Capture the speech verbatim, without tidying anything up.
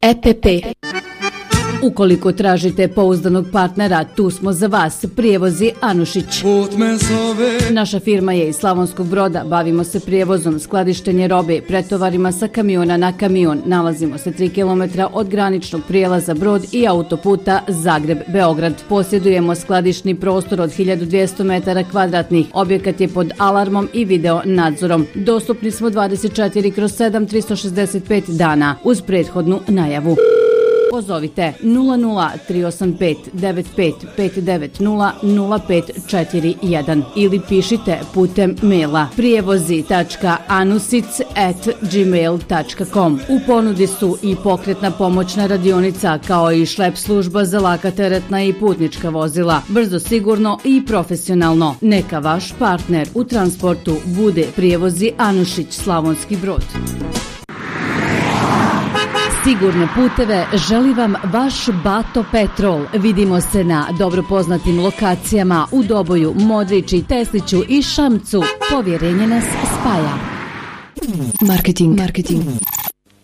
E P P. Ukoliko tražite pouzdanog partnera, tu smo za vas. Prijevozi Anušić. Naša firma je iz Slavonskog Broda. Bavimo se prijevozom, skladištenje robe, pretovarima sa kamiona na kamion. Nalazimo se tri kilometra od graničnog prijelaza Brod i autoputa Zagreb-Beograd. Posjedujemo skladišni prostor od hiljadu dvjesto metara kvadratnih. Objekat je pod alarmom i video nadzorom. Dostupni smo dvadeset četiri kroz sedam, tristo šezdeset pet dana uz prethodnu najavu. Pozovite nula nula tri osam pet devet pet pet devet nula nula pet četiri jedan ili pišite putem maila prijevozi tačka anusic at gmail tačka com. U ponudi su i pokretna pomoćna radionica kao i šlep služba za laka teretna i putnička vozila. Brzo, sigurno i profesionalno. Neka vaš partner u transportu bude Prijevozi Anušić, Slavonski Brod. Sigurne puteve želi vam vaš Bato Petrol. Vidimo se na dobro poznatim lokacijama u Doboju, Modrići, Tesliću i Šamcu. Povjerenje nas spaja. Marketing. Marketing.